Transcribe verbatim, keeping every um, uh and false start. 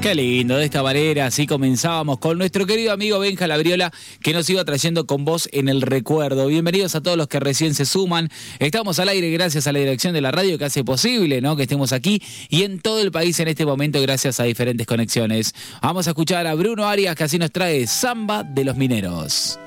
Qué lindo, de esta manera así comenzábamos con nuestro querido amigo Benja Labriola, que nos iba trayendo con voz en el recuerdo. Bienvenidos a todos los que recién se suman. Estamos al aire gracias a la dirección de la radio que hace posible, ¿no?, que estemos aquí y en todo el país en este momento gracias a diferentes conexiones. Vamos a escuchar a Bruno Arias, que así nos trae Samba de los Mineros.